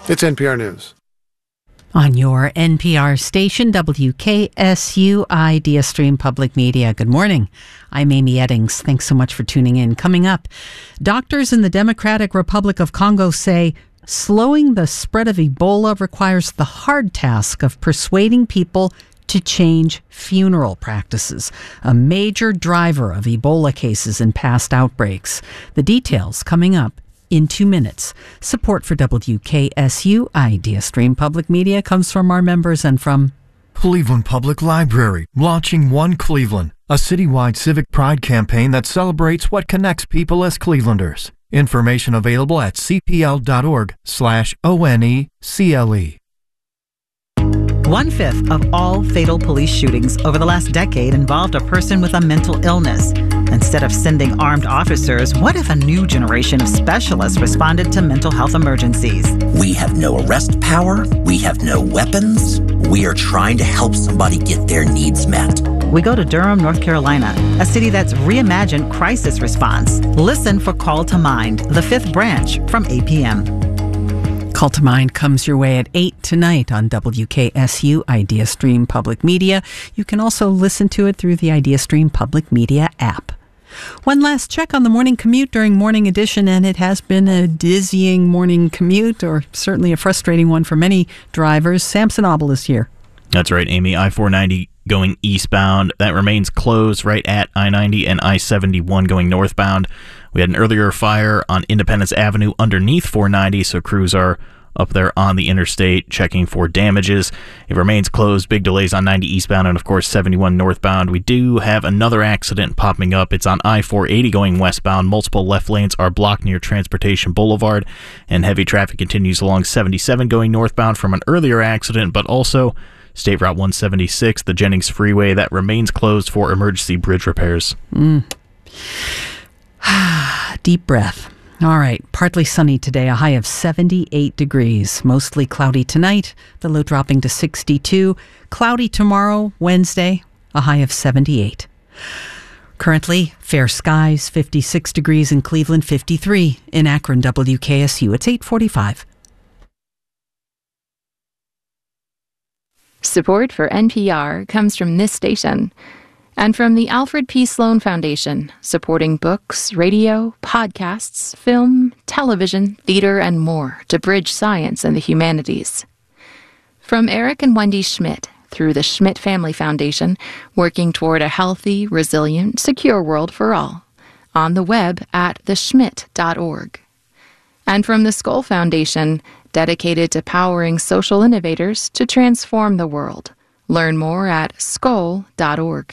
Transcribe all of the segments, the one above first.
It's NPR News. On your NPR station, WKSU Idea Stream Public Media. Good morning. I'm Amy Eddings. Thanks so much for tuning in. Coming up, doctors in the Democratic Republic of Congo say slowing the spread of Ebola requires the hard task of persuading people to change funeral practices, a major driver of Ebola cases in past outbreaks. The details coming up in 2 minutes. Support for WKSU Idea Stream Public Media comes from our members and from Cleveland Public Library, launching One Cleveland, a citywide civic pride campaign that celebrates what connects people as Clevelanders. Information available at cpl.org/ONECLE. 1/5 of all fatal police shootings over the last decade involved a person with a mental illness. Instead of sending armed officers, what if a new generation of specialists responded to mental health emergencies? We have no arrest power. We have no weapons. We are trying to help somebody get their needs met. We go to Durham, North Carolina, a city that's reimagined crisis response. Listen for Call to Mind, the 5th branch from 8 p.m. Call to Mind comes your way at 8 tonight on WKSU Idea Stream Public Media. You can also listen to it through the Idea Stream Public Media app. One last check on the morning commute during Morning Edition, and it has been a dizzying morning commute, or certainly a frustrating one for many drivers. Samson Abel is here. That's right, Amy. I-490 going eastbound, that remains closed right at I-90 and I-71 going northbound. We had an earlier fire on Independence Avenue underneath 490, so crews are up there on the interstate checking for damages. It remains closed. Big delays on 90 eastbound and, of course, 71 northbound. We do have another accident popping up. It's on I-480 going westbound. Multiple left lanes are blocked near Transportation Boulevard, and heavy traffic continues along 77 going northbound from an earlier accident, but also State Route 176, the Jennings Freeway, that remains closed for emergency bridge repairs. Deep breath. All right, partly sunny today, a high of 78 degrees. Mostly cloudy tonight, the low dropping to 62. Cloudy tomorrow, Wednesday, a high of 78. Currently, fair skies, 56 degrees in Cleveland, 53 in Akron, WKSU. It's 8:45. Support for NPR comes from this station and from the Alfred P. Sloan Foundation, supporting books, radio, podcasts, film, television, theater, and more to bridge science and the humanities. From Eric and Wendy Schmidt, through the Schmidt Family Foundation, working toward a healthy, resilient, secure world for all. On the web at theschmidt.org. And from the Skoll Foundation, dedicated to powering social innovators to transform the world. Learn more at skoll.org.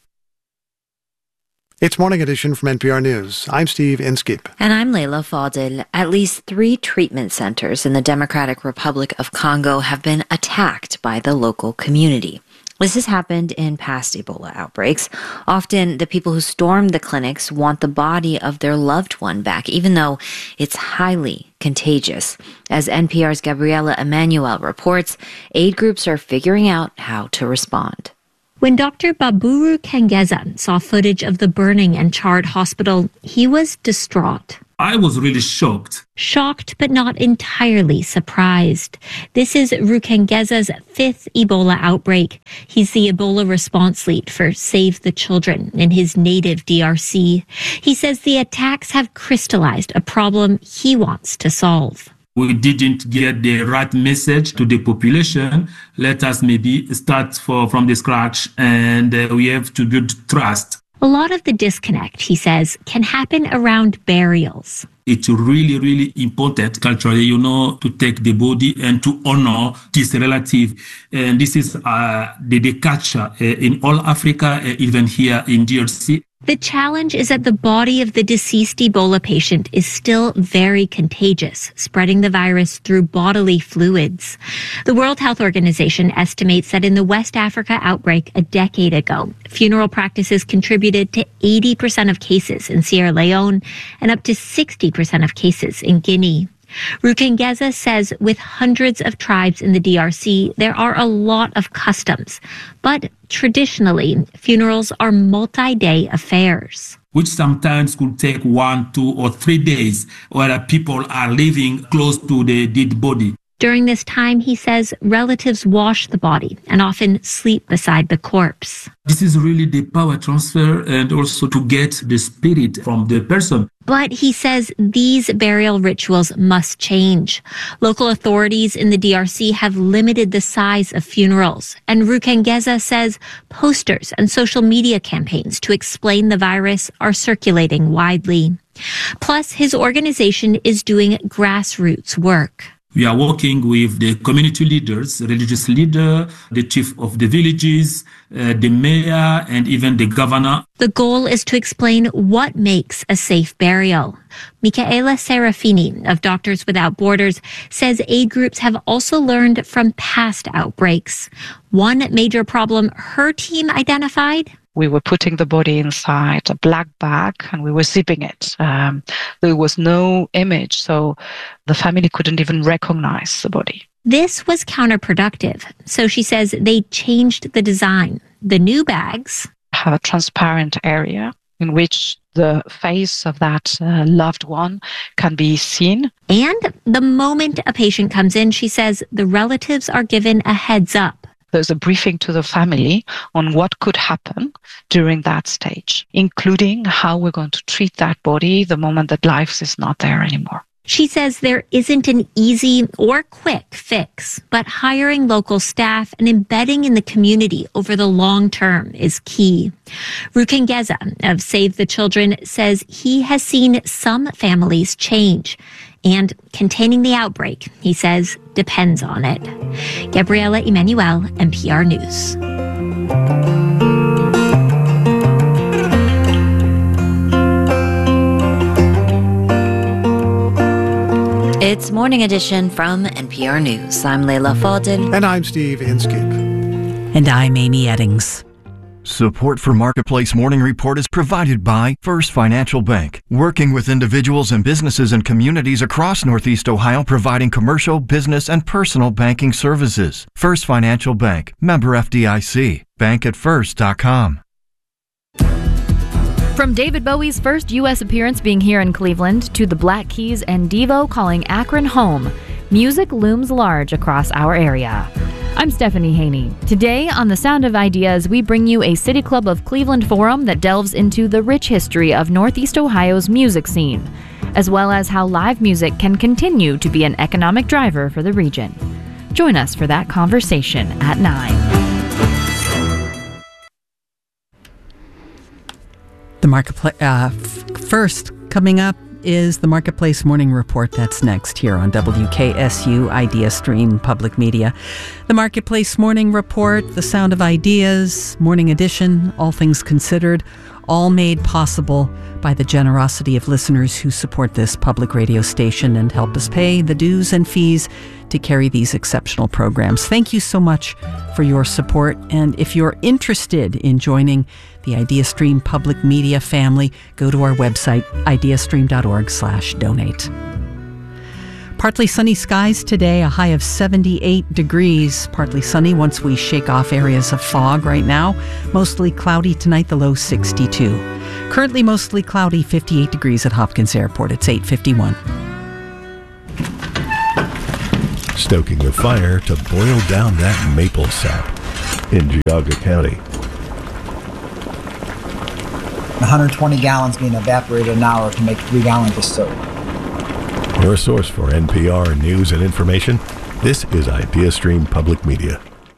It's Morning Edition from NPR News. I'm Steve Inskip. And I'm Leila Fadel. At least 3 treatment centers in the Democratic Republic of Congo have been attacked by the local community. This has happened in past Ebola outbreaks. Often, the people who storm the clinics want the body of their loved one back, even though it's highly contagious. As NPR's Gabriela Emanuel reports, aid groups are figuring out how to respond. When Dr. Baburu Kengeza saw footage of the burning and charred hospital, he was distraught. I was really shocked. Shocked, but not entirely surprised. This is Rukengeza's 5th Ebola outbreak. He's the Ebola response lead for Save the Children in his native DRC. He says the attacks have crystallized a problem he wants to solve. We didn't get the right message to the population. Let us maybe start from the scratch, and we have to build trust. A lot of the disconnect, he says, can happen around burials. It's really, really important culturally, to take the body and to honor this relative. And this is the culture in all Africa, even here in DRC. The challenge is that the body of the deceased Ebola patient is still very contagious, spreading the virus through bodily fluids. The World Health Organization estimates that in the West Africa outbreak a decade ago, funeral practices contributed to 80% of cases in Sierra Leone and up to 60% of cases in Guinea. Rukengeza says with hundreds of tribes in the DRC, there are a lot of customs. But traditionally, funerals are multi-day affairs, which sometimes could take 1, 2, or 3 days, where people are living close to the dead body. During this time, he says relatives wash the body and often sleep beside the corpse. This is really the power transfer and also to get the spirit from the person. But he says these burial rituals must change. Local authorities in the DRC have limited the size of funerals. And Rukengeza says posters and social media campaigns to explain the virus are circulating widely. Plus, his organization is doing grassroots work. We are working with the community leaders, religious leader, the chief of the villages, the mayor, and even the governor. The goal is to explain what makes a safe burial. Michaela Serafini of Doctors Without Borders says aid groups have also learned from past outbreaks. One major problem her team identified: we were putting the body inside a black bag and we were zipping it. There was no image, so the family couldn't even recognize the body. This was counterproductive, so she says they changed the design. The new bags have a transparent area in which the face of that loved one can be seen. And the moment a patient comes in, she says the relatives are given a heads up. There's a briefing to the family on what could happen during that stage, including how we're going to treat that body the moment that life is not there anymore. She says there isn't an easy or quick fix, but hiring local staff and embedding in the community over the long term is key. Rukengeza of Save the Children says he has seen some families change. And containing the outbreak, he says, depends on it. Gabriela Emanuel, NPR News. It's Morning Edition from NPR News. I'm Leila Fadel. And I'm Steve Inskeep. And I'm Amy Eddings. Support for Marketplace Morning Report is provided by First Financial Bank, working with individuals and businesses and communities across Northeast Ohio, providing commercial, business, and personal banking services. First Financial Bank, member FDIC, bankatfirst.com. From David Bowie's first U.S. appearance being here in Cleveland to the Black Keys and Devo calling Akron home, music looms large across our area. I'm Stephanie Haney. Today on The Sound of Ideas, we bring you a City Club of Cleveland forum that delves into the rich history of Northeast Ohio's music scene, as well as how live music can continue to be an economic driver for the region. Join us for that conversation at 9. The Marketplace, first coming up is the Marketplace Morning Report. That's next here on WKSU Idea Stream Public Media. The Marketplace Morning Report, The Sound of Ideas, Morning Edition, all things considered, all made possible by the generosity of listeners who support this public radio station and help us pay the dues and fees to carry these exceptional programs. Thank you so much for your support. And if you're interested in joining the IdeaStream Public Media family, go to our website, ideastream.org/donate. Partly sunny skies today, a high of 78 degrees. Partly sunny once we shake off areas of fog right now. Mostly cloudy tonight, the low 62. Currently mostly cloudy, 58 degrees at Hopkins Airport. It's 8:51. Stoking the fire to boil down that maple sap in Geauga County. 120 gallons being evaporated an hour to make 3 gallons of soap. Your source for NPR news and information. This is IdeaStream Public Media.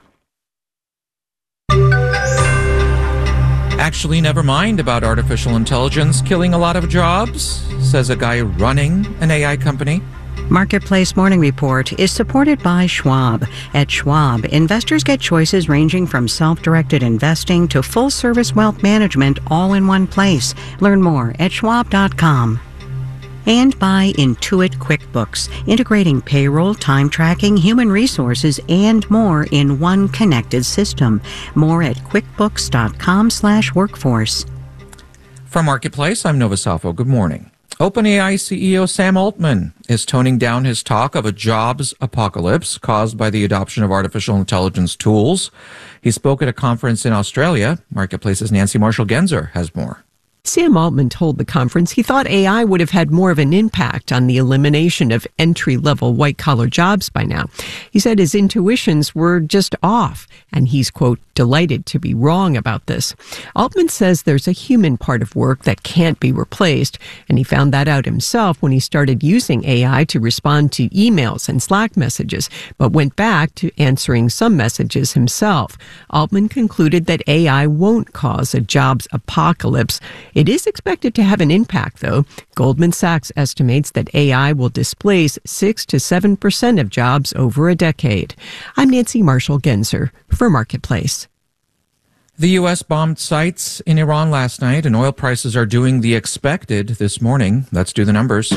Actually, never mind about artificial intelligence killing a lot of jobs, says a guy running an AI company. Marketplace Morning Report is supported by Schwab. At Schwab, investors get choices ranging from self-directed investing to full-service wealth management all in one place. Learn more at schwab.com. And by Intuit QuickBooks, integrating payroll, time tracking, human resources, and more in one connected system. More at quickbooks.com/workforce. From Marketplace, I'm Nova Salvo. Good morning. OpenAI CEO Sam Altman is toning down his talk of a jobs apocalypse caused by the adoption of artificial intelligence tools. He spoke at a conference in Australia. Marketplace's Nancy Marshall-Genzer has more. Sam Altman told the conference he thought AI would have had more of an impact on the elimination of entry-level white-collar jobs by now. He said his intuitions were just off, and he's, quote, delighted to be wrong about this. Altman says there's a human part of work that can't be replaced, and he found that out himself when he started using AI to respond to emails and Slack messages, but went back to answering some messages himself. Altman concluded that AI won't cause a jobs apocalypse. It is expected to have an impact, though. Goldman Sachs estimates that AI will displace 6 to 7% of jobs over a decade. I'm Nancy Marshall-Genzer for Marketplace. The U.S. bombed sites in Iran last night, and oil prices are doing the expected this morning. Let's do the numbers.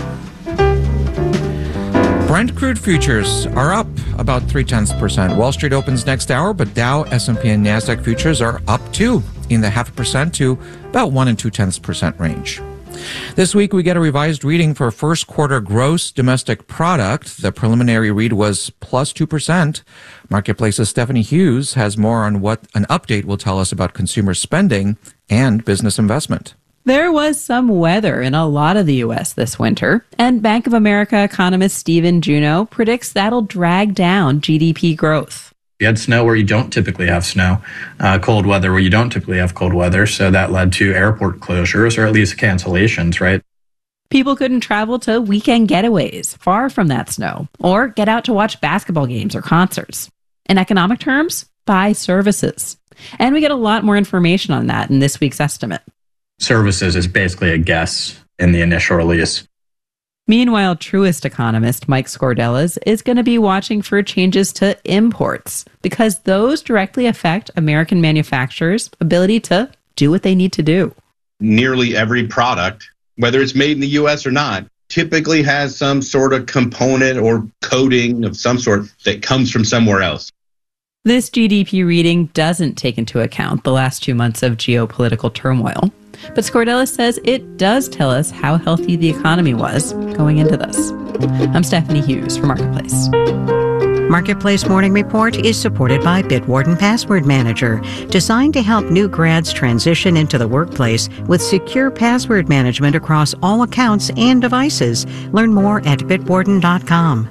Brent crude futures are up about 0.3%. Wall Street opens next hour, but Dow, S&P, and NASDAQ futures are up too, in the 0.5% to about 1 2/10% range. This week, we get a revised reading for first quarter gross domestic product. The preliminary read was plus 2%. Marketplace's Stephanie Hughes has more on what an update will tell us about consumer spending and business investment. There was some weather in a lot of the U.S. this winter, and Bank of America economist Stephen Juneau predicts that'll drag down GDP growth. You had snow where you don't typically have snow, cold weather where you don't typically have cold weather, so that led to airport closures or at least cancellations, right? People couldn't travel to weekend getaways far from that snow, or get out to watch basketball games or concerts. In economic terms, buy services. And we get a lot more information on that in this week's estimate. Services is basically a guess in the initial release. Meanwhile, Truist economist Mike Scordelis is going to be watching for changes to imports because those directly affect American manufacturers' ability to do what they need to do. Nearly every product, whether it's made in the U.S. or not, typically has some sort of component or coating of some sort that comes from somewhere else. This GDP reading doesn't take into account the last 2 months of geopolitical turmoil. But Scordelis says it does tell us how healthy the economy was going into this. I'm Stephanie Hughes for Marketplace. Marketplace Morning Report is supported by Bitwarden Password Manager, designed to help new grads transition into the workplace with secure password management across all accounts and devices. Learn more at bitwarden.com.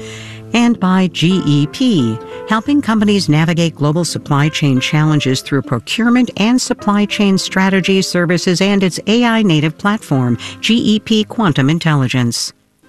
And by GEP, helping companies navigate global supply chain challenges through procurement and supply chain strategy services and its AI-native platform, GEP Quantum Intelligence.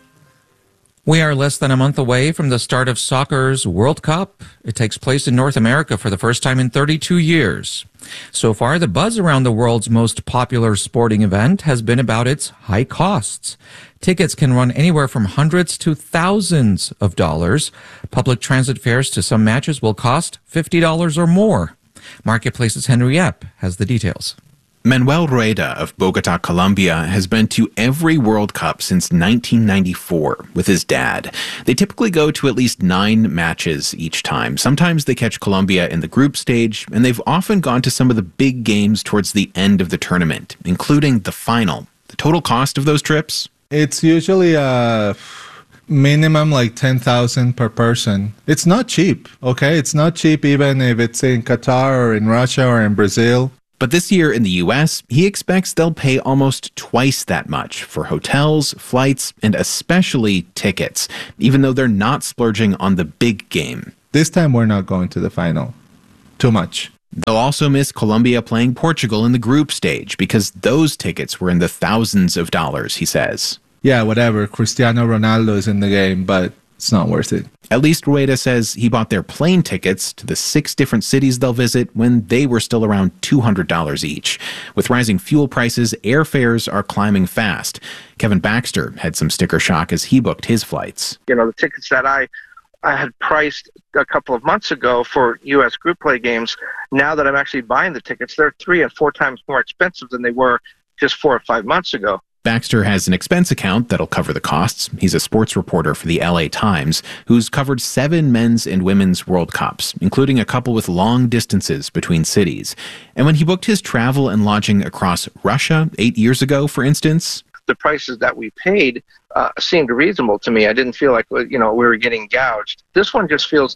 We are less than a month away from the start of soccer's World Cup. It takes place in North America for the first time in 32 years. So far, the buzz around the world's most popular sporting event has been about its high costs. Tickets can run anywhere from hundreds to thousands of dollars. Public transit fares to some matches will cost $50 or more. Marketplace's Henry Epp has the details. Manuel Rueda of Bogota, Colombia, has been to every World Cup since 1994 with his dad. They typically go to at least 9 matches each time. Sometimes they catch Colombia in the group stage, and they've often gone to some of the big games towards the end of the tournament, including the final. The total cost of those trips? It's usually a minimum like $10,000 per person. It's not cheap, okay? It's not cheap even if it's in Qatar or in Russia or in Brazil. But this year in the U.S., he expects they'll pay almost twice that much for hotels, flights, and especially tickets, even though they're not splurging on the big game. This time we're not going to the final. Too much. They'll also miss Colombia playing Portugal in the group stage because those tickets were in the thousands of dollars, he says. Yeah, whatever. Cristiano Ronaldo is in the game, but it's not worth it. At least Rueda says he bought their plane tickets to the 6 different cities they'll visit when they were still around $200 each. With rising fuel prices, airfares are climbing fast. Kevin Baxter had some sticker shock as he booked his flights. You know, the tickets that I had priced a couple of months ago for U.S. group play games, now that I'm actually buying the tickets, they're 3 and 4 times more expensive than they were just 4 or 5 months ago. Baxter has an expense account that'll cover the costs. He's a sports reporter for the LA Times, who's covered 7 men's and women's World Cups, including a couple with long distances between cities. And when he booked his travel and lodging across Russia 8 years ago, for instance, the prices that we paid seemed reasonable to me. I didn't feel like, we were getting gouged. This one just feels different.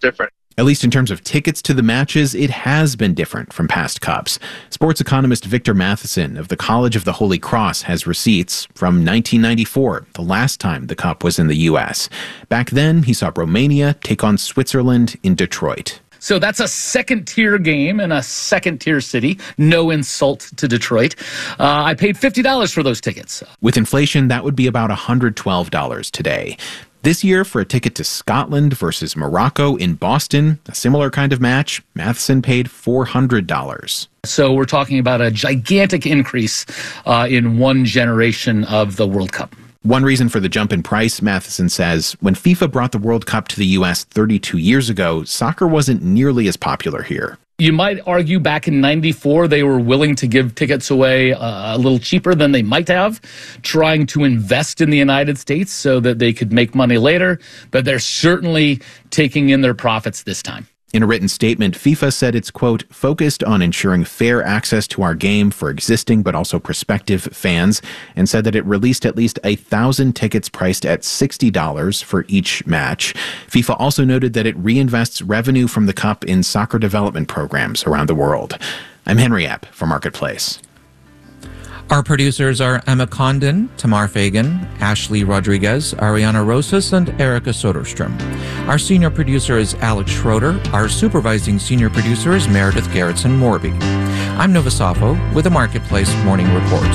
At least in terms of tickets to the matches, it has been different from past cups. Sports economist Victor Matheson of the College of the Holy Cross has receipts from 1994, the last time the cup was in the U.S. Back then, he saw Romania take on Switzerland in Detroit. So that's a second-tier game in a second-tier city. No insult to Detroit. I paid $50 for those tickets. With inflation, that would be about $112 today. This year, for a ticket to Scotland versus Morocco in Boston, a similar kind of match, Matheson paid $400. So we're talking about a gigantic increase in one generation of the World Cup. One reason for the jump in price, Matheson says, when FIFA brought the World Cup to the U.S. 32 years ago, soccer wasn't nearly as popular here. You might argue back in 94, they were willing to give tickets away a little cheaper than they might have, trying to invest in the United States so that they could make money later. But they're certainly taking in their profits this time. In a written statement, FIFA said it's, quote, focused on ensuring fair access to our game for existing but also prospective fans, and said that it released at least 1,000 tickets priced at $60 for each match. FIFA also noted that it reinvests revenue from the Cup in soccer development programs around the world. I'm Henry Epp for Marketplace. Our producers are Emma Condon, Tamar Fagan, Ashley Rodriguez, Ariana Rosas, and Erica Soderstrom. Our senior producer is Alex Schroeder. Our supervising senior producer is Meredith Gerritsen-Morby. I'm Nova Safo with the Marketplace Morning Report.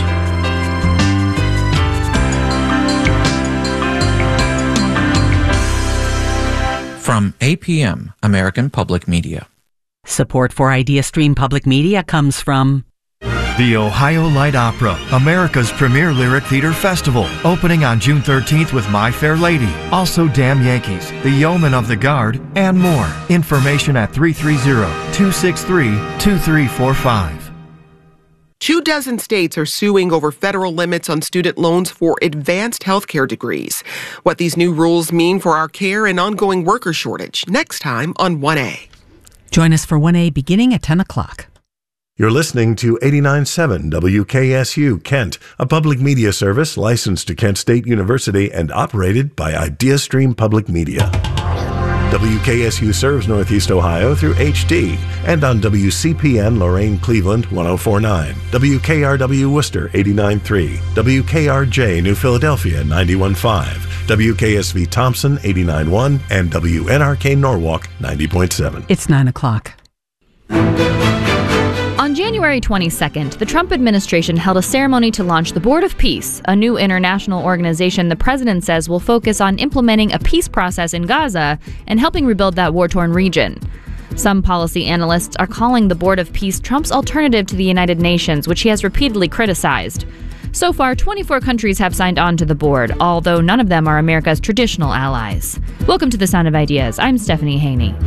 From APM, American Public Media. Support for IdeaStream Public Media comes from the Ohio Light Opera, America's premier lyric theater festival, opening on June 13th with My Fair Lady, also Damn Yankees, The Yeomen of the Guard, and more. Information at 330-263-2345. 24 states are suing over federal limits on student loans for advanced healthcare degrees. What these new rules mean for our care and ongoing worker shortage. Next time on 1A. Join us for 1A beginning at 10 o'clock. You're listening to 89.7 WKSU Kent, a public media service licensed to Kent State University and operated by IdeaStream Public Media. WKSU serves Northeast Ohio through HD and on WCPN Lorain Cleveland 104.9, WKRW Worcester 89.3, WKRJ New Philadelphia 91.5, WKSV Thompson 89.1, and WNRK Norwalk 90.7. It's 9 o'clock. On January 22nd, the Trump administration held a ceremony to launch the Board of Peace, a new international organization the president says will focus on implementing a peace process in Gaza and helping rebuild that war-torn region. Some policy analysts are calling the Board of Peace Trump's alternative to the United Nations, which he has repeatedly criticized. So far, 24 countries have signed on to the board, although none of them are America's traditional allies. Welcome to The Sound of Ideas. I'm Stephanie Haney.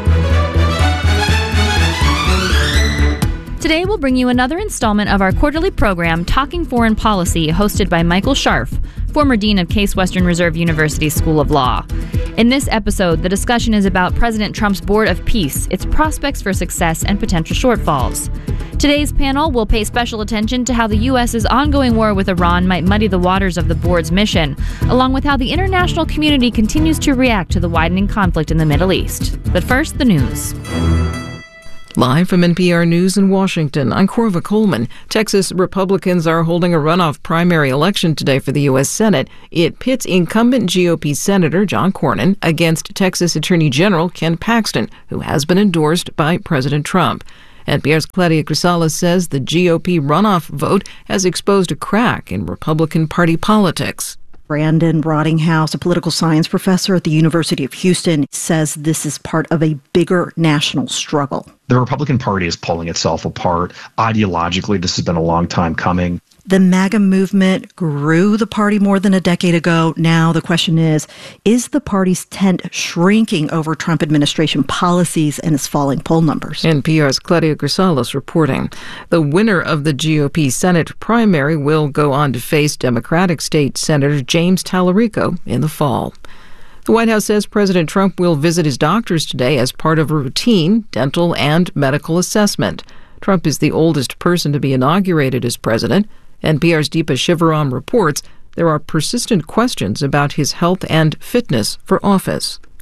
Today, we'll bring you another installment of our quarterly program, Talking Foreign Policy, hosted by Michael Scharf, former dean of Case Western Reserve University School of Law. In this episode, the discussion is about President Trump's Board of Peace, its prospects for success, and potential shortfalls. Today's panel will pay special attention to how the U.S.'s ongoing war with Iran might muddy the waters of the board's mission, along with how the international community continues to react to the widening conflict in the Middle East. But first, the news. Live from NPR News in Washington, I'm Corva Coleman. Texas Republicans are holding a runoff primary election today for the U.S. Senate. It pits incumbent GOP Senator John Cornyn against Texas Attorney General Ken Paxton, who has been endorsed by President Trump. NPR's Claudia Grisales says the GOP runoff vote has exposed a crack in Republican Party politics. Brandon Rottinghouse, a political science professor at the University of Houston, says this is part of a bigger national struggle. The Republican Party is pulling itself apart. Ideologically, this has been a long time coming. The MAGA movement grew the party more than a decade ago. Now the question is the party's tent shrinking over Trump administration policies and its falling poll numbers? NPR's Claudia Grisales reporting. The winner of the GOP Senate primary will go on to face Democratic State Senator James Tallarico in the fall. The White House says President Trump will visit his doctors today as part of a routine dental and medical assessment. Trump is the oldest person to be inaugurated as president. NPR's Deepa Shivaram reports there are persistent questions about his health and fitness for office.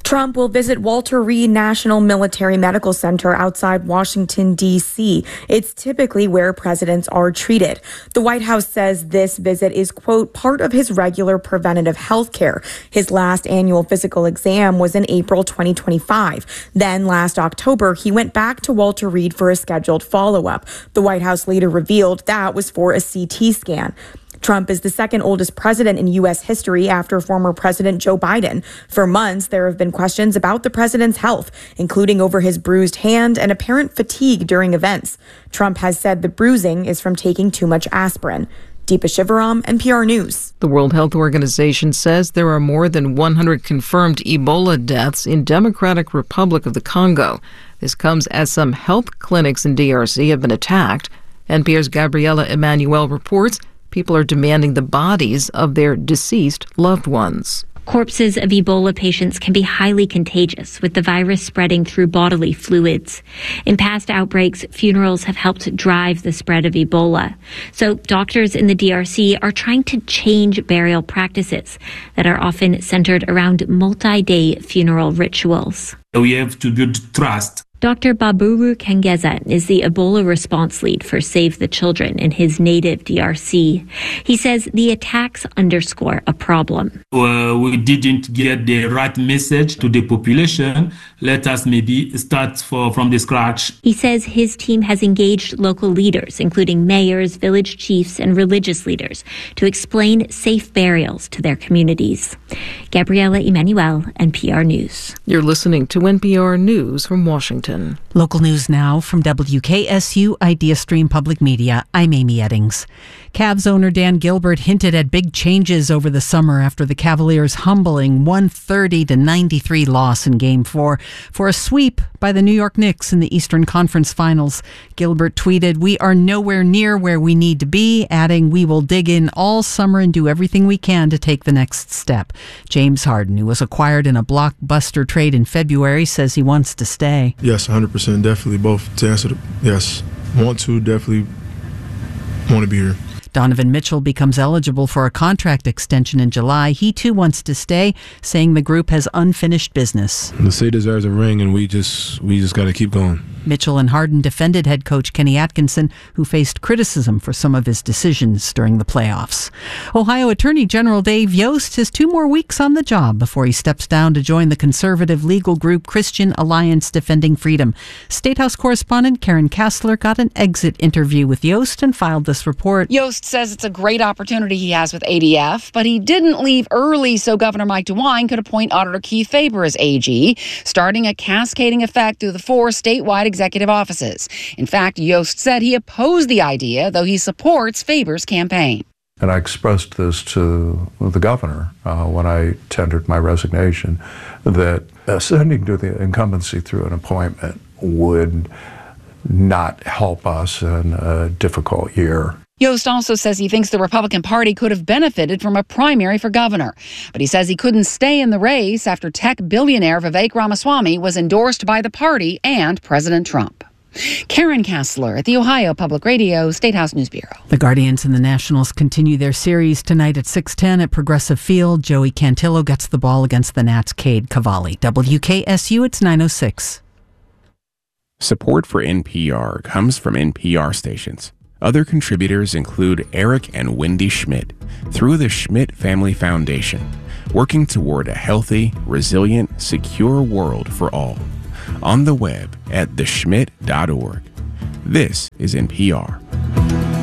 Trump will visit Walter Reed National Military Medical Center outside Washington, D.C. It's typically where presidents are treated. The White House says this visit is, quote, part of his regular preventative health care. His last annual physical exam was in April 2025. Then last October, he went back to Walter Reed for a scheduled follow-up. The White House later revealed that was for a CT scan. Trump is the second oldest president in U.S. history after former President Joe Biden. For months, there have been questions about the president's health, including over his bruised hand and apparent fatigue during events. Trump has said the bruising is from taking too much aspirin. Deepa Shivaram, NPR News. The World Health Organization says there are more than 100 confirmed Ebola deaths in Democratic Republic of the Congo. This comes as some health clinics in DRC have been attacked. NPR's Gabriela Emanuel reports people are demanding the bodies of their deceased loved ones. Corpses of Ebola patients can be highly contagious, with the virus spreading through bodily fluids. In past outbreaks, funerals have helped drive the spread of Ebola. So doctors in the DRC are trying to change burial practices that are often centered around multi-day funeral rituals. We have to build trust. Dr. Baburu Kengeza is the Ebola response lead for Save the Children in his native DRC. He says the attacks underscore a problem. We didn't get the right message to the population. Let us maybe start from the scratch. He says his team has engaged local leaders, including mayors, village chiefs, and religious leaders, to explain safe burials to their communities. Gabriela Emanuel, NPR News. You're listening to NPR News from Washington. Local news now from WKSU Idea Stream Public Media. I'm Amy Eddings. Cavs owner Dan Gilbert hinted at big changes over the summer after the Cavaliers' humbling 130-93 loss in Game 4 for a sweep by the New York Knicks in the Eastern Conference Finals. Gilbert tweeted, "We are nowhere near where we need to be," adding, "We will dig in all summer and do everything we can to take the next step." James Harden, who was acquired in a blockbuster trade in February, says he wants to stay. Yes, 100%, definitely both. To answer yes, definitely want to be here. Donovan Mitchell becomes eligible for a contract extension in July. He too wants to stay, saying the group has unfinished business. The city deserves a ring, and we just got to keep going. Mitchell and Harden defended head coach Kenny Atkinson, who faced criticism for some of his decisions during the playoffs. Ohio Attorney General Dave Yost has 2 more weeks on the job before he steps down to join the conservative legal group Christian Alliance Defending Freedom. State House correspondent Karen Kassler got an exit interview with Yost and filed this report. Yost says it's a great opportunity he has with ADF, but he didn't leave early so Governor Mike DeWine could appoint Auditor Keith Faber as AG, starting a cascading effect through the 4 statewide executive offices. In fact, Yost said he opposed the idea, though he supports Faber's campaign. And I expressed this to the governor when I tendered my resignation, that ascending to the incumbency through an appointment would not help us in a difficult year. Yost also says he thinks the Republican Party could have benefited from a primary for governor. But he says he couldn't stay in the race after tech billionaire Vivek Ramaswamy was endorsed by the party and President Trump. Karen Kassler at the Ohio Public Radio State House News Bureau. The Guardians and the Nationals continue their series tonight at 6:10 at Progressive Field. Joey Cantillo gets the ball against the Nats' Cade Cavalli. WKSU, it's 9:06. Support for NPR comes from NPR stations. Other contributors include Eric and Wendy Schmidt through the Schmidt Family Foundation, working toward a healthy, resilient, secure world for all. On the web at theschmidt.org. This is NPR.